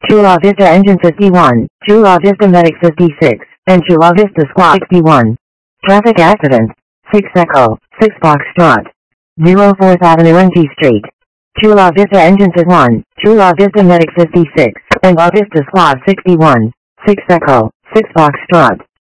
Chula Vista Engine 51, Chula Vista Medic 56, and Chula Vista Squad 61. Traffic accident. 6 Echo, 6 Foxtrot. 04th Avenue NT Street. Chula Vista Engine 51, Chula Vista Medic 56, and La Vista Squad 61. 6 Echo, 6 Foxtrot.